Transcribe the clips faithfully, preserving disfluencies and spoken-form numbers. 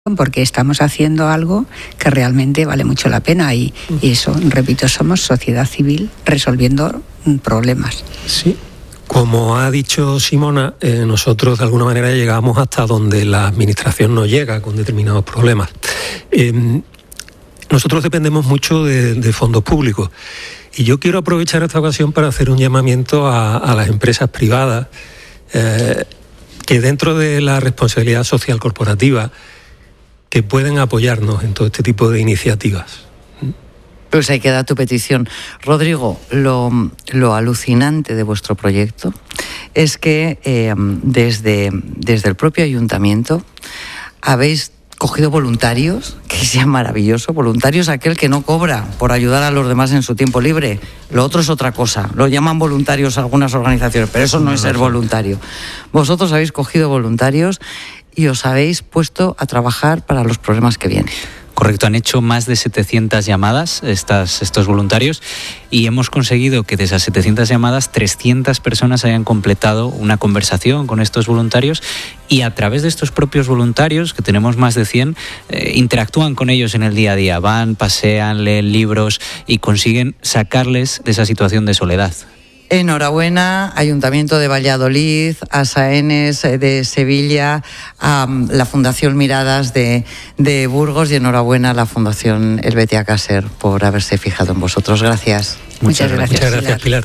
porque estamos haciendo algo que realmente vale mucho la pena y, y eso, repito, somos sociedad civil resolviendo problemas. Sí, como ha dicho Simona, eh, nosotros de alguna manera llegamos hasta donde la administración no llega con determinados problemas. Eh, nosotros dependemos mucho de, de fondos públicos y yo quiero aprovechar esta ocasión para hacer un llamamiento a, a las empresas privadas eh, que dentro de la responsabilidad social corporativa que pueden apoyarnos en todo este tipo de iniciativas. Pues ahí queda tu petición. Rodrigo, lo, lo alucinante de vuestro proyecto es que eh, desde, desde el propio ayuntamiento habéis cogido voluntarios, que sea maravilloso, voluntarios aquel que no cobra por ayudar a los demás en su tiempo libre. Lo otro es otra cosa, lo llaman voluntarios algunas organizaciones, pero eso no es ser voluntario. Vosotros habéis cogido voluntarios y os habéis puesto a trabajar para los problemas que vienen. Correcto, han hecho más de setecientas llamadas estas, estos voluntarios y hemos conseguido que de esas setecientas llamadas trescientas personas hayan completado una conversación con estos voluntarios y a través de estos propios voluntarios, que tenemos más de cien, eh, interactúan con ellos en el día a día, van, pasean, leen libros y consiguen sacarles de esa situación de soledad. Enhorabuena, Ayuntamiento de Valladolid, a Saenes de Sevilla, a la Fundación Miradas de, de Burgos y enhorabuena a la Fundación Helvetia Caser por haberse fijado en vosotros. Gracias. Muchas gracias. Muchas gracias, Pilar.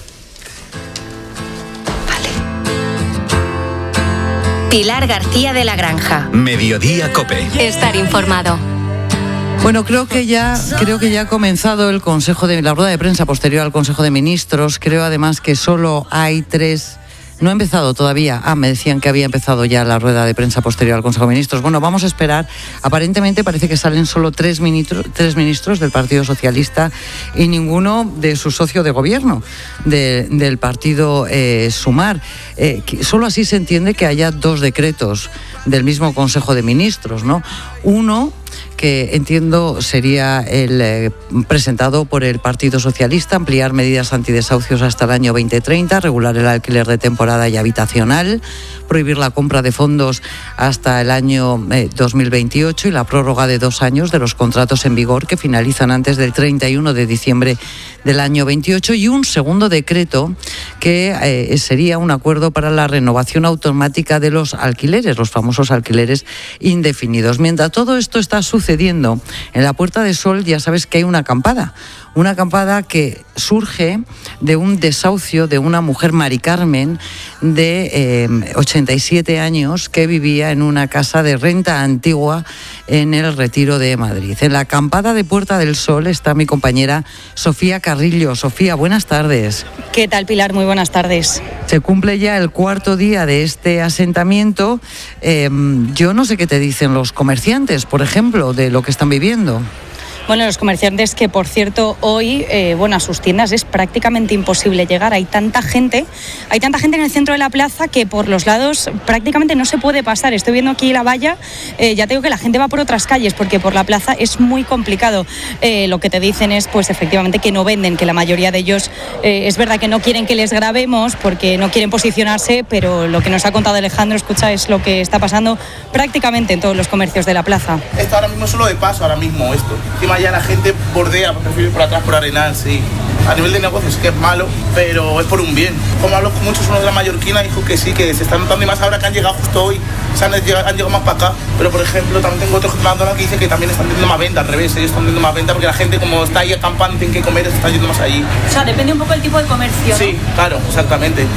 Vale. Pilar García de la Granja. Mediodía COPE. Estar informado. Bueno, creo que ya creo que ya ha comenzado el Consejo de la rueda de prensa posterior al Consejo de Ministros. Creo además que solo hay tres. No ha empezado todavía. Ah, me decían que había empezado ya la rueda de prensa posterior al Consejo de Ministros. Bueno, vamos a esperar. Aparentemente parece que salen solo tres ministros, tres ministros del Partido Socialista y ninguno de su socio de gobierno, de, del Partido eh, Sumar. Eh, solo así se entiende que haya dos decretos del mismo Consejo de Ministros, ¿no? Uno que entiendo sería el eh, presentado por el Partido Socialista, ampliar medidas antidesahucios hasta el año veinte treinta, regular el alquiler de temporada y habitacional, prohibir la compra de fondos hasta el año eh, dos mil veintiocho y la prórroga de dos años de los contratos en vigor que finalizan antes del treinta y uno de diciembre del año veintiocho y un segundo decreto que eh, sería un acuerdo para la renovación automática de los alquileres, los famosos alquileres indefinidos. Mientras todo esto está sucediendo, en la Puerta del Sol ya sabes que hay una acampada, una acampada que surge de un desahucio de una mujer, Mari Carmen, de eh, ochenta y siete años, que vivía en una casa de renta antigua en el Retiro de Madrid. En la acampada de Puerta del Sol está mi compañera Sofía Carrillo. Sofía, buenas tardes. ¿Qué tal, Pilar? Muy buenas tardes. Se cumple ya el cuarto día de este asentamiento. Eh, yo no sé qué te dicen los comerciantes, por ejemplo, de lo que están viviendo. Bueno, los comerciantes que, por cierto, hoy, eh, bueno, a sus tiendas es prácticamente imposible llegar. Hay tanta gente, hay tanta gente en el centro de la plaza que por los lados prácticamente no se puede pasar. Estoy viendo aquí la valla, eh, ya te digo que la gente va por otras calles porque por la plaza es muy complicado. Eh, lo que te dicen es, pues, efectivamente, que no venden, que la mayoría de ellos, eh, es verdad que no quieren que les grabemos porque no quieren posicionarse, pero lo que nos ha contado Alejandro, escucha, es lo que está pasando prácticamente en todos los comercios de la plaza. Esto ahora mismo es solo de paso, ahora mismo esto. Encima ya la gente bordea, prefiere ir por atrás, por Arenal, sí. A nivel de negocios es que es malo, pero es por un bien. Como hablo con muchos, uno de la mallorquina dijo que sí, que se están notando y más ahora que han llegado justo hoy, o sea, han llegado, han llegado más para acá. Pero, por ejemplo, también tengo otro McDonald's que dice que también están teniendo más venta, al revés, ellos están teniendo más venta porque la gente, como está ahí acampando, tienen que comer, se está yendo más allí. O sea, depende un poco del tipo de comercio, ¿no? Sí, claro, exactamente.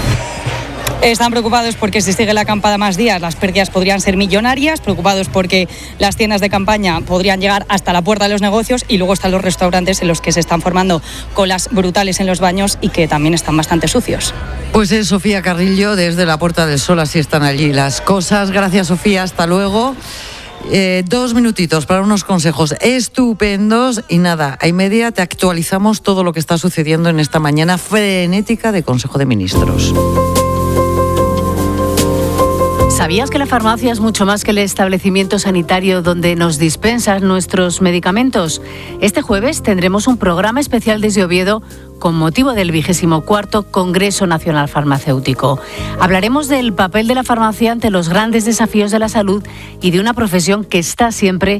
Están preocupados porque si sigue la acampada más días las pérdidas podrían ser millonarias, preocupados porque las tiendas de campaña podrían llegar hasta la puerta de los negocios y luego están los restaurantes en los que se están formando colas brutales en los baños y que también están bastante sucios. Pues es Sofía Carrillo desde la Puerta del Sol, así están allí las cosas. Gracias, Sofía, hasta luego. Eh, dos minutitos para unos consejos estupendos y nada, a y media te actualizamos todo lo que está sucediendo en esta mañana frenética de Consejo de Ministros. ¿Sabías que la farmacia es mucho más que el establecimiento sanitario donde nos dispensan nuestros medicamentos? Este jueves tendremos un programa especial desde Oviedo con motivo del vigésimo cuarto Congreso Nacional Farmacéutico. Hablaremos del papel de la farmacia ante los grandes desafíos de la salud y de una profesión que está siempre